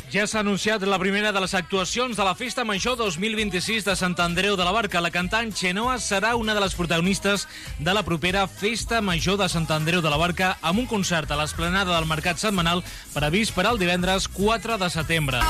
Ja s'ha anunciat la primera de les actuacions de la Festa Major 2026 de Sant Andreu de la Barca. La cantant Xenoa serà una de les protagonistes de la propera Festa Major de Sant Andreu de la Barca amb un concert a l'esplanada del Mercat Setmanal previst per al divendres 4 de setembre.